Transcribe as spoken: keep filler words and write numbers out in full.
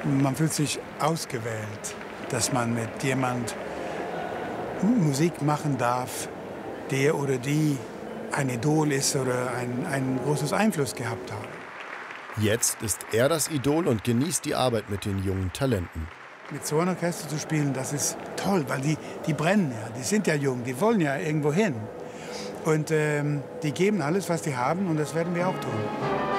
Man fühlt sich ausgewählt, dass man mit jemand Musik machen darf, der oder die ein Idol ist oder ein, ein großes Einfluss gehabt hat. Jetzt ist er das Idol und genießt die Arbeit mit den jungen Talenten. Mit so einem Orchester zu spielen, das ist toll, weil die, die brennen ja, die sind ja jung, die wollen ja irgendwo hin. Und ähm, die geben alles, was die haben, und das werden wir auch tun.